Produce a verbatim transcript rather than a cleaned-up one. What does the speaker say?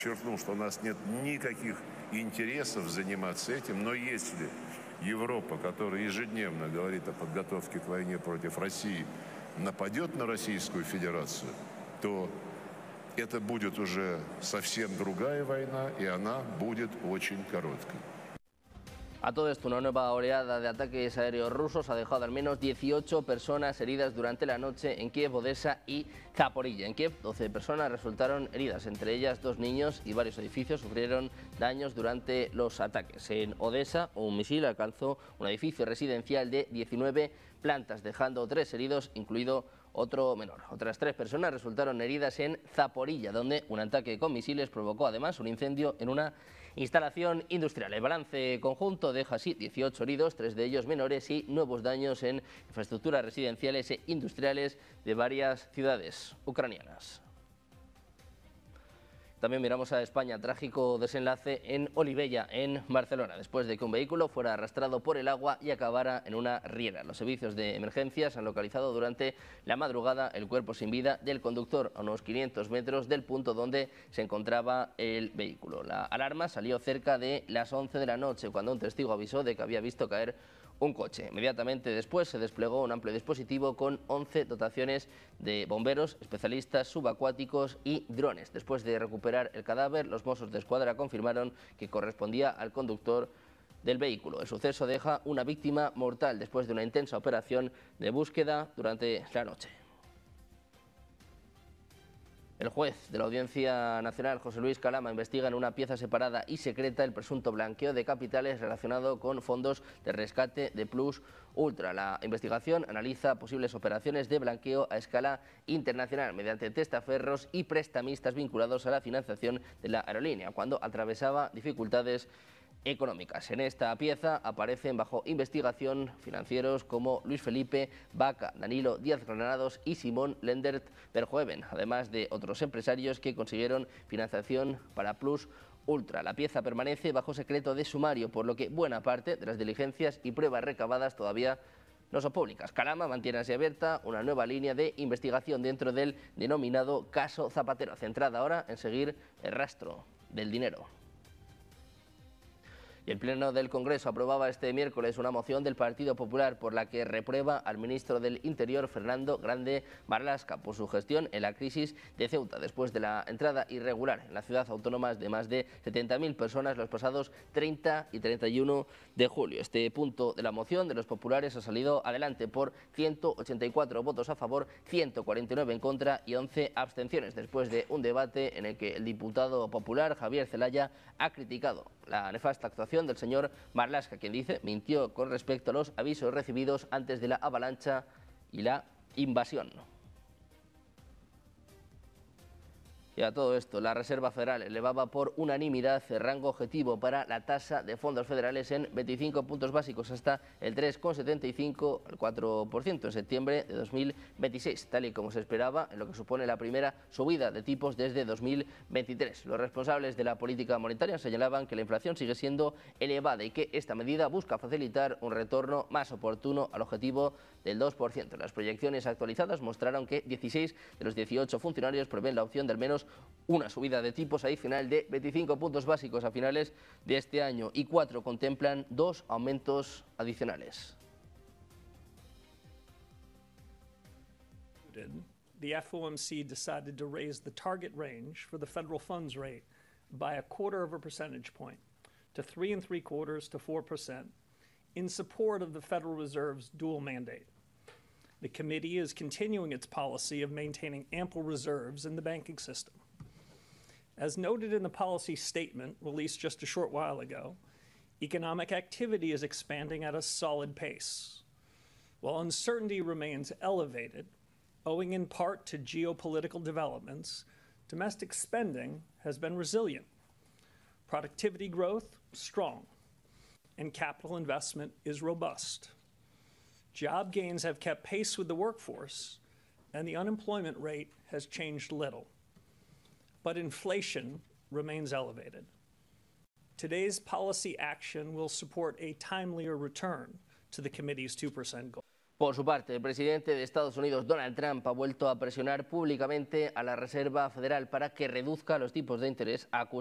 Подчеркнул, что у нас нет никаких интересов заниматься этим, но если Европа, которая ежедневно говорит о подготовке к войне против России, нападет на Российскую Федерацию, то это будет уже совсем другая война, и она будет очень короткой. A todo esto, una nueva oleada de ataques aéreos rusos ha dejado al menos dieciocho personas heridas durante la noche en Kiev, Odessa y Zaporilla. En Kiev, doce personas resultaron heridas, entre ellas dos niños, y varios edificios sufrieron daños durante los ataques. En Odessa, un misil alcanzó un edificio residencial de diecinueve plantas, dejando tres heridos, incluido otro menor. Otras tres personas resultaron heridas en Zaporilla, donde un ataque con misiles provocó además un incendio en una instalación industrial. El balance conjunto deja así dieciocho heridos, tres de ellos menores, y nuevos daños en infraestructuras residenciales e industriales de varias ciudades ucranianas. También miramos a España. Trágico desenlace en Olivella, en Barcelona, después de que un vehículo fuera arrastrado por el agua y acabara en una riera. Los servicios de emergencias han localizado durante la madrugada el cuerpo sin vida del conductor a unos quinientos metros del punto donde se encontraba el vehículo. La alarma salió cerca de las once de la noche, cuando un testigo avisó de que había visto caer un coche. Inmediatamente después se desplegó un amplio dispositivo con once dotaciones de bomberos, especialistas subacuáticos y drones. Después de recuperar el cadáver, los Mossos de Escuadra confirmaron que correspondía al conductor del vehículo. El suceso deja una víctima mortal después de una intensa operación de búsqueda durante la noche. El juez de la Audiencia Nacional, José Luis Calama, investiga en una pieza separada y secreta el presunto blanqueo de capitales relacionado con fondos de rescate de Plus Ultra. La investigación analiza posibles operaciones de blanqueo a escala internacional mediante testaferros y prestamistas vinculados a la financiación de la aerolínea, cuando atravesaba dificultades económicas. En esta pieza aparecen bajo investigación financieros como Luis Felipe Vaca, Danilo Díaz Granados y Simón Lendert Verhoeven, además de otros empresarios que consiguieron financiación para Plus Ultra. La pieza permanece bajo secreto de sumario, por lo que buena parte de las diligencias y pruebas recabadas todavía no son públicas. Calama mantiene así abierta una nueva línea de investigación dentro del denominado caso Zapatero, centrada ahora en seguir el rastro del dinero. Y el Pleno del Congreso aprobaba este miércoles una moción del Partido Popular por la que reprueba al ministro del Interior, Fernando Grande Marlaska, por su gestión en la crisis de Ceuta, después de la entrada irregular en la ciudad autónoma de más de setenta mil personas los pasados treinta y treinta y uno de julio. Este punto de la moción de los populares ha salido adelante por ciento ochenta y cuatro votos a favor, ciento cuarenta y nueve en contra y once abstenciones, después de un debate en el que el diputado popular Javier Zelaya ha criticado la nefasta actuación del señor Marlaska, quien dice mintió con respecto a los avisos recibidos antes de la avalancha y la invasión. Y a todo esto, la Reserva Federal elevaba por unanimidad el rango objetivo para la tasa de fondos federales en veinticinco puntos básicos hasta el tres coma setenta y cinco al cuatro por ciento en septiembre de dos mil veintiséis, tal y como se esperaba, en lo que supone la primera subida de tipos desde dos mil veintitrés. Los responsables de la política monetaria señalaban que la inflación sigue siendo elevada y que esta medida busca facilitar un retorno más oportuno al objetivo del dos por ciento. Las proyecciones actualizadas mostraron que dieciséis de los dieciocho funcionarios prevén la opción de al menos una subida de tipos adicional de veinticinco puntos básicos a finales de este año y cuatro contemplan dos aumentos adicionales. The F O M C decided to raise the target range for the federal funds rate by a quarter of a percentage point to three and three quarters to four percent in support of the Federal Reserve's dual mandate. The committee is continuing its policy of maintaining ample reserves in the banking system. As noted in the policy statement released just a short while ago, economic activity is expanding at a solid pace. While uncertainty remains elevated, owing in part to geopolitical developments, domestic spending has been resilient. Productivity growth, strong, and capital investment is robust. Job gains have kept pace with the workforce, and the unemployment rate has changed little. But inflation remains elevated. Today's policy action will support a timelier return to the committee's two percent goal. Por su parte, el presidente de Estados Unidos, Donald Trump, ha vuelto a presionar públicamente a la Reserva Federal para que reduzca los tipos de interés, acusando